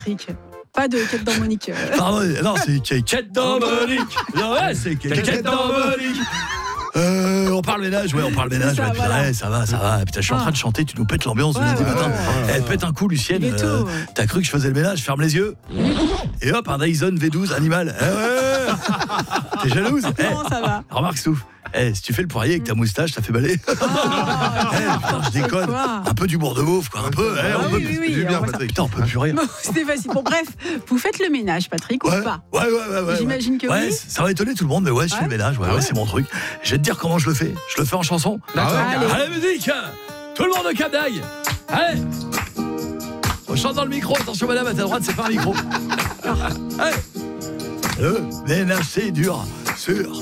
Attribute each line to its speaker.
Speaker 1: Patrick. Pas de quête d'harmonique.
Speaker 2: Pardon, non, c'est quête d'harmonique. Non, ouais, c'est quête d'harmonique. On parle ménage, on parle ménage.
Speaker 1: Ça,
Speaker 2: ouais, putain,
Speaker 1: voilà.
Speaker 2: ouais, ça va. Putain, je suis en train de chanter, tu nous pètes l'ambiance le lundi matin. Pète un coup, Lucienne. T'as cru que je faisais le ménage, ferme les yeux. Et hop, un Dyson V12 animal. T'es jalouse?
Speaker 1: Non, ça va.
Speaker 2: Remarque, Souf. Si tu fais le poirier avec ta moustache, ça fait balai. Putain, je déconne. Un peu d'humour de beauf, quoi. Un peu.
Speaker 1: Oui,
Speaker 2: bien, Patrick. Putain, on peut plus rire.
Speaker 1: Bon, c'était facile. Bon, bref, vous faites le ménage, Patrick, ou pas?
Speaker 2: Ouais.
Speaker 1: J'imagine que oui.
Speaker 2: Ça va étonner tout le monde, mais je fais le ménage. Ouais, c'est mon truc. Je vais te dire comment je le fais. Je le fais en chanson. Allez, musique. Tout le monde au Cap d'Agde. Allez. On chante dans le micro. Attention, madame, à ta droite, c'est pas un micro. Allez. Le ménage, c'est dur. Sûr.